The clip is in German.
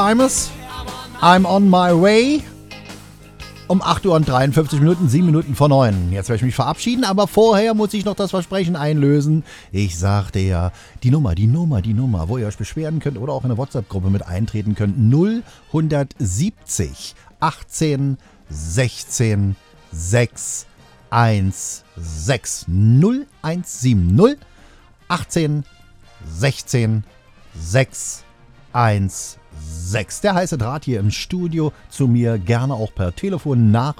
I'm on my way. Um 8 Uhr und 53 Minuten, 7 Minuten vor 9. Jetzt werde ich mich verabschieden, aber vorher muss ich noch das Versprechen einlösen. Ich sagte ja, die Nummer, wo ihr euch beschweren könnt oder auch in eine WhatsApp-Gruppe mit eintreten könnt. 0170 18 16 616 0170 18 16 616. Der heiße Draht hier im Studio zu mir, gerne auch per Telefon nach